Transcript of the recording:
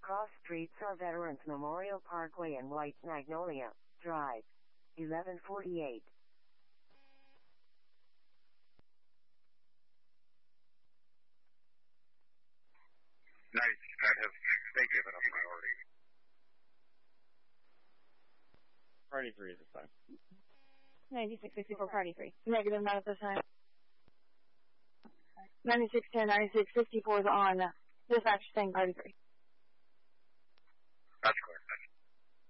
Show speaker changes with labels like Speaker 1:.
Speaker 1: Cross streets are Veterans Memorial Parkway and White Magnolia Drive. 1148.
Speaker 2: Nice. They given a priority.
Speaker 3: Priority 3 is this time.
Speaker 4: 9664, priority 3.
Speaker 5: Negative, not at this time. 9610, 9654 is on. Dispatch saying priority 3.